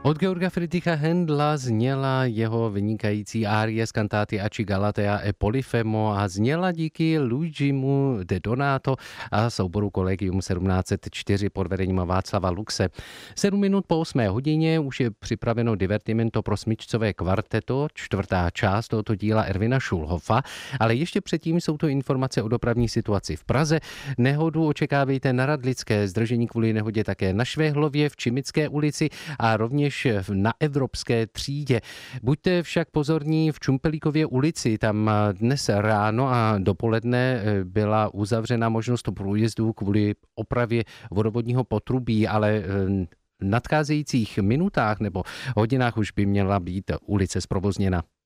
Od Georga Friedricha Händla zněla jeho vynikající árie z kantáty Aci Galatea e Polifemo a zněla díky Luigimu de Donato a souboru Collegium 1704 pod vedením Václava Luxe. 7 minut po 8 hodině už je připraveno divertimento pro smyčcové kvarteto, čtvrtá část tohoto díla Ervina Schulhofa, ale ještě předtím jsou to informace o dopravní situaci v Praze. Nehodu očekávejte na Radlické, zdržení kvůli nehodě také na Švehlově, v Čimické ulici a rovněž na Evropské třídě. Buďte však pozorní v Čumpelíkově ulici, tam dnes ráno a dopoledne byla uzavřena možnost průjezdu kvůli opravě vodovodního potrubí, ale v nadcházejících minutách nebo hodinách už by měla být ulice zprovozněna.